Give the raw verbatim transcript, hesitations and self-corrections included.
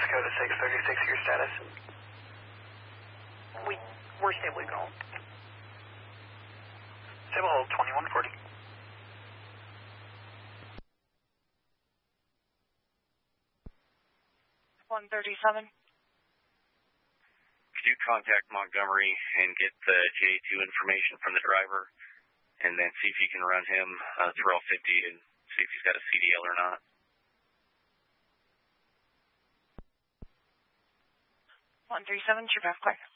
Dakota six thirty-six, your status? We, we're stable, you can hold. Stable hold, twenty-one forty. one thirty-seven. Could you contact Montgomery and get the J two information from the driver, and then see if you can run him uh, through all fifty and see if he's got a C D L or not? one thirty-seven, true back clear.